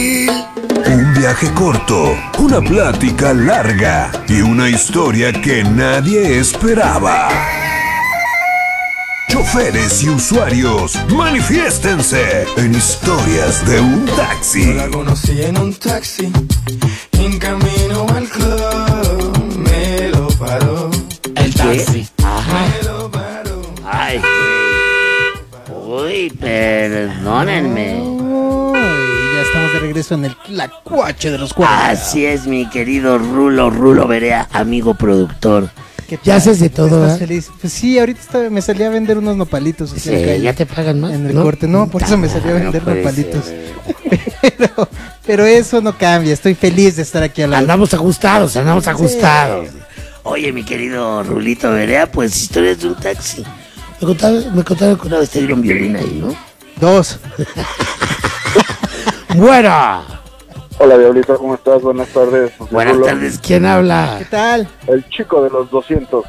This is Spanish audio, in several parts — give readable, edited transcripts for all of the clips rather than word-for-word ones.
Un viaje corto, una plática larga y una historia que nadie esperaba. Choferes y usuarios, manifiéstense en Historias de un Taxi. La conocí en un taxi, en camino al club, me lo paró. El taxi. Ajá. Me lo paró. Ay, güey. Uy, perdónenme. Ya estamos de regreso en el Tlacuache de los 40. Así es, mi querido Rulo Berea, amigo productor. ¿Qué tal? Ya haces de todo, ¿Estás ¿eh? feliz? Pues sí, ahorita me salí a vender unos nopalitos. Así en la calle, ¿Ya te pagan más? en el ¿no? corte. No, por eso me salí a vender puede nopalitos. ser. Pero eso no cambia. Estoy feliz de estar aquí al lado. Andamos ajustados. Oye, mi querido Rulito Berea, pues Historias de un Taxi. Me contaron que Una vez te dieron violín ahí, ¿no? 2. ¡Bueno! Hola Diablito, ¿cómo estás? Buenas tardes. Buenas Rulo, tardes. ¿Quién habla? ¿Qué tal? El chico de los $200.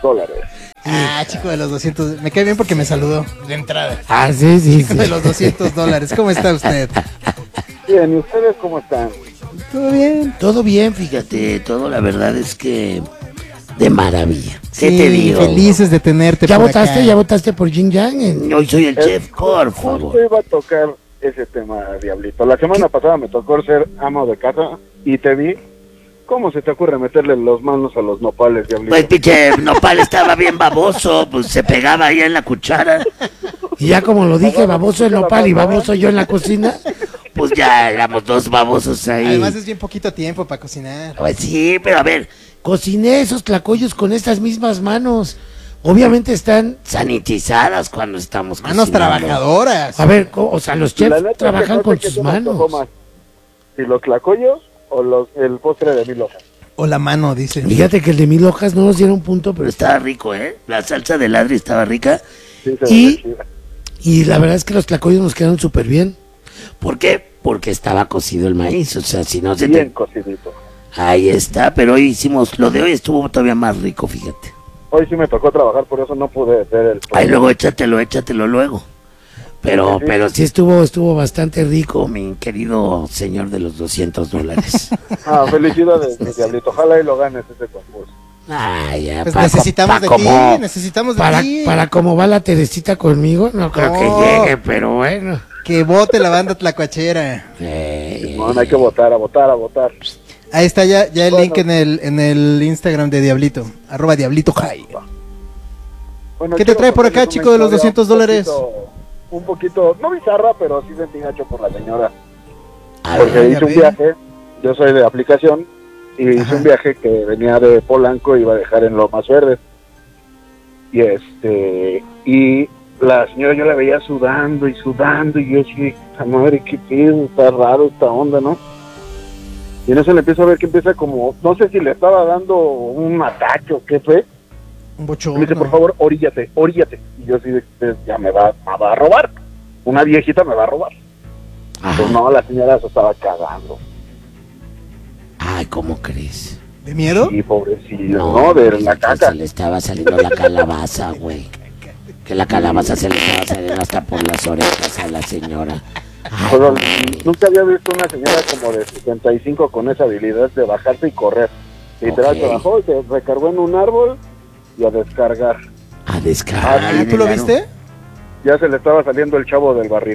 Ah, chico de los 200. Me cae bien porque me saludó de entrada. Ah, sí. Chico de los $200. ¿Cómo está usted? Bien, ¿y ustedes cómo están? ¿Todo bien? Todo bien, fíjate, todo la verdad es que de maravilla. ¿Qué Sí, te digo? felices de tenerte ¿Ya por votaste? acá. ¿Ya votaste por Jin Yang? Hoy soy el chef, por Justo favor. iba a tocar ese tema, Diablito. La semana pasada me tocó ser amo de casa y te vi. ¿Cómo se te ocurre meterle las manos a los nopales, Diablito? Pues pinche nopal estaba bien baboso, pues se pegaba ahí en la cuchara. Y ya como lo dije, baboso el nopal y baboso yo en la cocina. Pues ya éramos dos babosos ahí. Además es bien poquito tiempo para cocinar. Pues sí, pero a ver, Cociné esos tlacoyos con estas mismas manos. Obviamente están... sanitizadas cuando estamos Manos cocinando. trabajadoras. A ver, o sea, los La chefs neta, trabajan que con ¿qué sus se me antojó manos. más? ¿Si los tlacoyos o el postre de 1000 hojas? O la mano, dice. Fíjate que el de 1000 hojas no nos dieron punto, pero Pero estaba rico, ¿eh? La salsa de ladri estaba rica. Sí, se Y- ve chida. Y la verdad es que los tlacoyos nos quedaron súper bien. ¿Por qué? Porque estaba cocido el maíz, o sea, si no se Bien te... cocidito. Ahí está, pero hoy hicimos, lo de hoy estuvo todavía más rico, fíjate. Hoy sí me tocó trabajar, por eso no pude ver el... Ahí luego échatelo luego. Pero, Sí. pero sí estuvo bastante rico, mi querido señor de los $200. Ah, felicidades, mi Diablito. Ojalá y lo ganes ese concurso. Ah, ya, Pues pa' necesitamos de como- ti, necesitamos de Para, ti. para cómo va la Teresita conmigo, no creo que No. llegue, pero bueno. Que vote la banda tlacuachera. No, hay que votar, a votar. Ahí está ya el Bueno. link en el Instagram de Diablito. @DiablitoJai. Bueno, ¿Qué te quiero trae por acá, contarles chico, de los una historia $200? Un poquito, no bizarra, pero sí sentí gacho por la señora. A Porque ver, ya hice un ve. viaje, yo soy de aplicación, y hice Ajá. un viaje que venía de Polanco, iba a dejar en Lomas Verdes. Y la señora yo la veía sudando, y yo así, "A madre, qué pedo, está raro esta onda, ¿no?" Y en eso le empiezo a ver que empieza como, no sé si le estaba dando un ataque o qué fue. Un Me bochorno. dice, por favor, oríllate. Y yo así, ya me va a robar. Una viejita me va a robar. ajá. Pues no, la señora se estaba cagando. Ay, ¿cómo crees? ¿De miedo? Y pobrecillo, ¿no? De la que caca. se le estaba saliendo la calabaza, güey. Que la calabaza se le estaba saliendo hasta por las orejas a la señora. Ay, Pero no, nunca había visto una señora como de 65 con esa habilidad de bajarse y correr. Literal, Ok. se bajó y se recargó en un árbol y a descargar. a descargar. Ah, en ¿tú el lo aro. viste? Ya se le estaba saliendo el chavo del barril.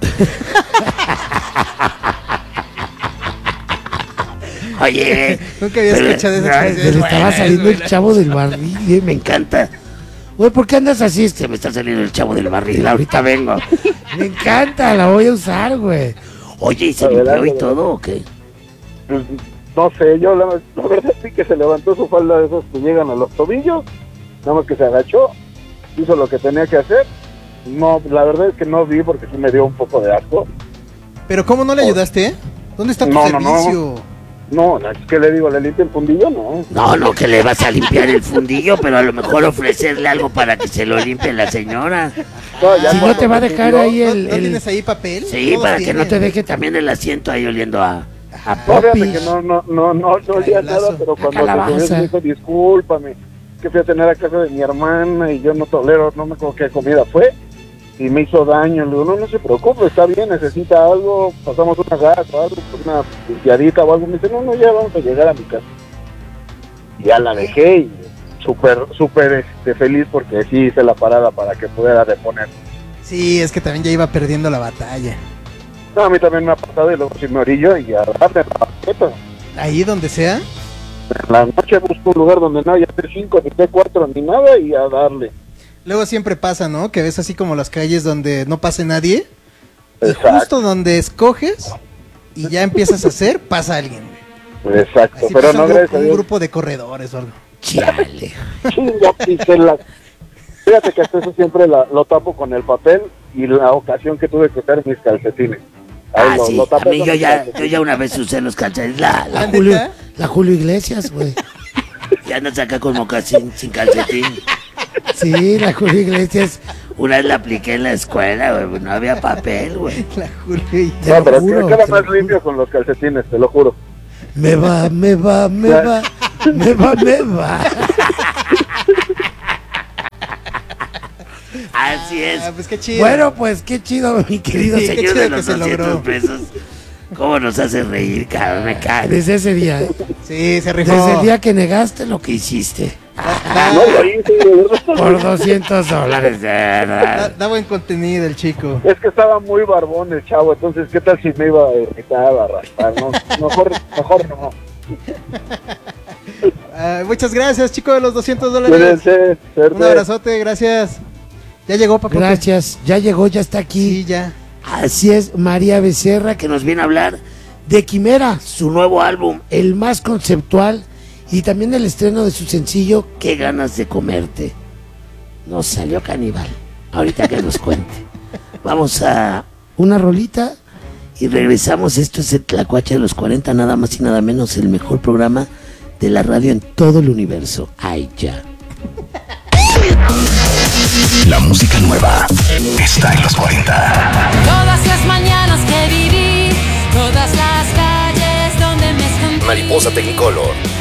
Oye, Nunca había pero- escuchado esa Ay, expresión. se le estaba Buena, saliendo el buena. chavo del barril. me encanta. Güey, ¿por qué andas así? Se me está saliendo el chavo del barril, ahorita vengo. Me encanta, la voy a usar, güey. Oye, ¿y se Adelante, limpió y adelante. todo o qué? Pues, no sé, yo la verdad sí que se levantó su falda de esos que llegan a los tobillos, nada más que se agachó, hizo lo que tenía que hacer. No, la verdad es que no vi porque sí me dio un poco de asco. Pero ¿cómo no le ayudaste? ¿Dónde está tu No, no, servicio? No, es que le digo, le limpia el fundillo, no. No, que le vas a limpiar el fundillo, pero a lo mejor ofrecerle algo para que se lo limpie la señora. Ya Si no cuando te va a me dejar pidió- ahí ¿No, el... no tienes ahí papel? Sí, Todos para que no te tienen. deje también el asiento ahí oliendo a No, fíjate Popis. que no olía Calabazo. nada, pero cuando Calabaza. se subió me dijo, discúlpame, que fui a tener a casa de mi hermana y yo no tolero, no me acuerdo qué comida fue. y me hizo daño. Le digo, no se preocupe, está bien, necesita algo, pasamos una gas o algo, una limpiadita o algo. Me dice, no, ya vamos a llegar a mi casa. Y ya la dejé y súper feliz porque sí hice la parada para que pudiera reponer. Sí, es que también ya iba perdiendo la batalla. No, a mí también me ha pasado y luego si me orillo y a darle la paqueta. Ahí donde sea. En la noche busco un lugar donde no haya T5, ni T4, ni nada y a darle. Luego siempre pasa, ¿no? Que ves así como las calles donde no pase nadie. Exacto. Y justo donde escoges y ya empiezas a hacer, pasa alguien. Exacto, Así pero pasa no gracias a un Dios. grupo de corredores o algo. Chale. Chinga, fíjate que hasta eso siempre lo tapo con el papel y la ocasión que tuve que usar mis calcetines. Ahí Sí, lo a tapo mí con yo mis ya calcetines. una vez usé los calcetines. La ¿Neta? Julio Iglesias, güey. ya no saca con mocasín sin calcetín. Sí, la Julio Iglesias. Una vez la apliqué en la escuela, güey, no había papel, güey. La Julio y Te No, lo pero juro, queda te más lo limpio con los calcetines, te lo juro. Me va. Así es. Ah, pues qué chido. Bueno, pues qué chido, mi querido Sí, qué Señor chido de que los se 200 logró. pesos. ¿Cómo nos hace reír, cabrón? Me cae. Desde ese día, Sí, se rifó. desde el día que negaste lo que hiciste. No lo hice, de verdad. Por $200, de verdad. Da buen contenido el chico. Es que estaba muy barbón el chavo, entonces ¿qué tal si me iba a invitar a raspar? No, mejor no. Muchas gracias, chico de los $200. Cuídense, suerte. Un abrazote, gracias. Ya llegó, papá. Gracias, ya llegó, ya está aquí. Sí, ya. Así es, María Becerra, Que nos viene a hablar de Quimera, su nuevo álbum. el más conceptual, y también el estreno de su sencillo. Qué ganas de comerte. Nos salió caníbal. Ahorita que nos cuente. Vamos a Una rolita. y regresamos. Esto es el Tlacuache de los 40, nada más y nada menos el mejor programa de la radio en todo el universo. Ay, ya. La música nueva está en los 40. Todas las mañanas que viví, todas las calles donde me escondí. Mariposa Technicolor